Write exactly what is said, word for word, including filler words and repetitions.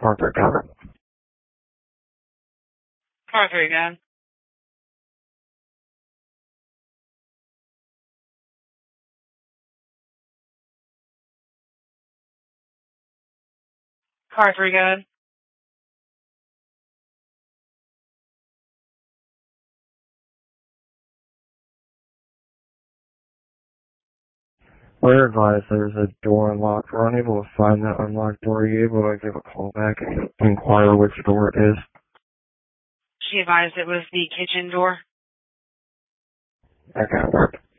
Parker Cover. Car three again. Car three again. We're advised there's a door unlocked. We're unable to find that unlocked door. Are you able to give a call back and inquire which door it is? She advised it was the kitchen door. That can't work.